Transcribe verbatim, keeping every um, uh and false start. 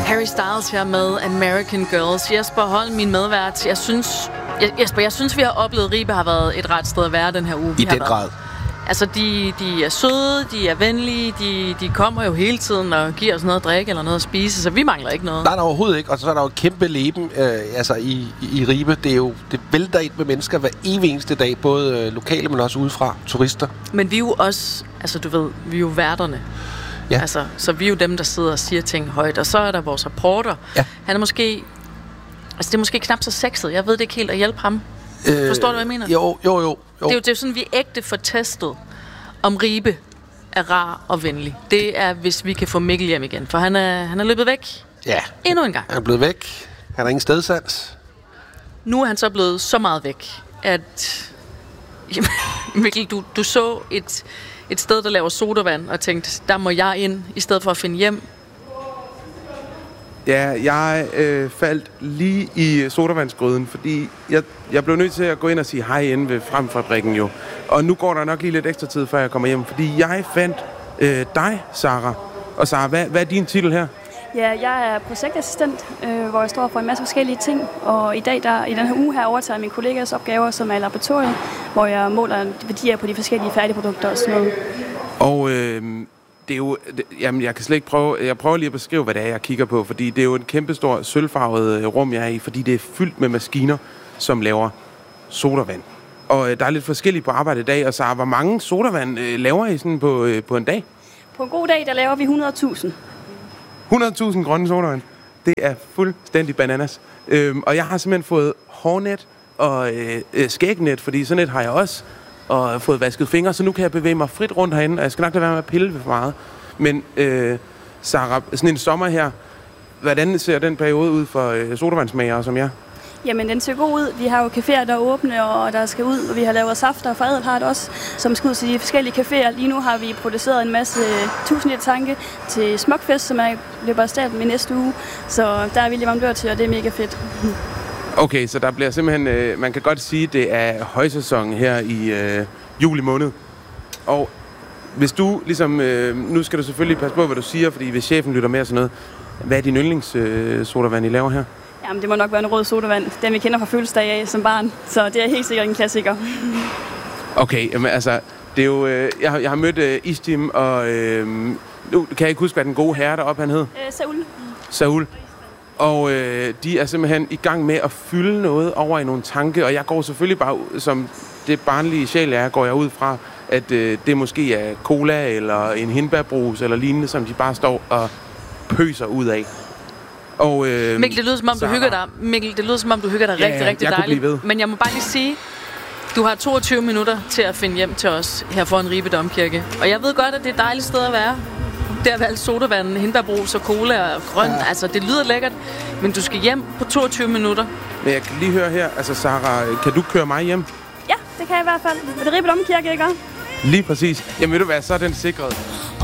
Harry Styles her med American Girls. Jesper Holm, min medvært. Jeg synes, jeg, Jesper, jeg synes, vi har oplevet, at Ribe har været et ret sted at være den her uge. I den grad. Altså, de, de er søde, de er venlige, de, de kommer jo hele tiden og giver os noget at drikke eller noget at spise, så vi mangler ikke noget. Nej, der overhovedet ikke. Og så er der jo kæmpe leben øh, altså i, i, i Ribe. Det er jo det vælter ind med mennesker hver evig eneste dag, både øh, lokale, men også udefra, turister. Men vi er jo også, altså du ved, vi er jo værterne. Ja. Altså, så vi er jo dem, der sidder og siger ting højt. Og så er der vores reporter. Ja. Han er måske, altså det er måske knap så sexet. Jeg ved det ikke helt at hjælpe ham. Øh, Forstår du, hvad jeg mener? Jo, jo, jo. jo. Det er jo det er sådan, vi er ægte for testet, om Ribe er rar og venlig. Det er, hvis vi kan få Mikkel hjem igen. For han er, han er løbet væk. Ja. Endnu en gang. Han er blevet væk. Han har ingen stedsans. Nu er han så blevet så meget væk, at jamen, Mikkel, du, du så et, et sted, der laver sodavand, og tænkte, der må jeg ind, i stedet for at finde hjem. Ja, jeg øh, faldt lige i sodavandsgryden, fordi jeg, jeg blev nødt til at gå ind og sige hej inde ved Fremfabrikken jo. Og nu går der nok lige lidt ekstra tid, før jeg kommer hjem, fordi jeg fandt øh, dig, Sara. Og Sara, hvad, hvad er din titel her? Ja, jeg er projektassistent, øh, hvor jeg står for en masse forskellige ting. Og i dag, der, i den her uge her, overtager jeg min kollegas opgaver, som er i laboratoriet, hvor jeg måler værdier på de forskellige færdigprodukter og sådan noget. Og øh, det er jo, det, jamen jeg kan slet ikke prøve, jeg prøver lige at beskrive, hvad det er, jeg kigger på, fordi det er jo en kæmpestor sølvfarvet rum, jeg er i, fordi det er fyldt med maskiner, som laver sodavand. Og øh, der er lidt forskelligt på arbejde i dag, og så hvor mange sodavand øh, laver I sådan på, øh, på en dag? På en god dag, der laver vi hundrede tusind. hundrede tusind grønne sodavand. Det er fuldstændig bananas. Øhm, og jeg har simpelthen fået hårnet og øh, skægnet, fordi sådan et har jeg også, og fået vasket fingre, så nu kan jeg bevæge mig frit rundt herinde, og jeg skal nok lade være med at pille for meget. Men øh, Sara, sådan en sommer her, hvordan ser den periode ud for øh, sodavandsmagere som jeg? Jamen, den ser god ud. Vi har jo caféer, der er åbne, og der skal ud, og vi har lavet safter, og Forædel har det også, som skal ud til de forskellige caféer. Lige nu har vi produceret en masse tusind liter tanke til Smukfest, som er løber af staten i næste uge. Så der er vi leverandør til, og det er mega fedt. Okay, så der bliver simpelthen, øh, man kan godt sige, det er højsæson her i øh, juli måned. Og hvis du ligesom, øh, nu skal du selvfølgelig passe på, hvad du siger, fordi hvis chefen lytter med og sådan noget, hvad er din yndlingssodavand, øh, I laver her? Jamen, det må nok være en rød sodavand. Den vi kender fra fødselsdag af som barn. Så det er helt sikkert en klassiker. Okay, jamen altså, det er jo, øh, jeg, har, jeg har mødt øh, Istim, og øh, nu kan jeg ikke huske, hvad den gode herre deroppe han hed? Øh, Saul. Saul. Og øh, de er simpelthen i gang med at fylde noget over i nogle tanke, og jeg går selvfølgelig bare, som det barnlige sjæl er, går jeg ud fra, at øh, det måske er cola eller en hindbærbrus eller lignende, som de bare står og pøser ud af. Og, øh, Mikkel, det lyder som om, du hygger dig. Mikkel, det lyder som om, du hygger dig ja, rigtig, rigtig jeg dejligt. Men jeg må bare lige sige, du har toogtyve minutter til at finde hjem til os her foran Ribe Domkirke. Og jeg ved godt, at det er et dejligt sted at være. Der er valgt sodavand, hindbærbrus og cola og grøn. Ja. Altså, det lyder lækkert. Men du skal hjem på toogtyve minutter. Men jeg kan lige høre her, altså Sara, kan du køre mig hjem? Ja, det kan jeg i hvert fald. Ved det Ribe Domkirke, ikke? Lige præcis. Jamen ved du hvad, så er den sikret.